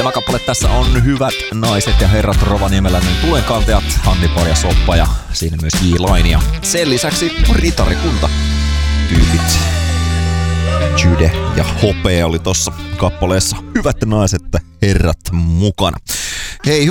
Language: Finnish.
Tämä kappale tässä on Hyvät naiset ja herrat Rovaniemeläinen tulenkantajat, Hannibal ja Soppa ja siinä myös J-Line. Ja sen lisäksi ritarikunta tyypit Jude ja Hopea oli tossa kappaleessa Hyvät naiset ja herrat mukana. Hei,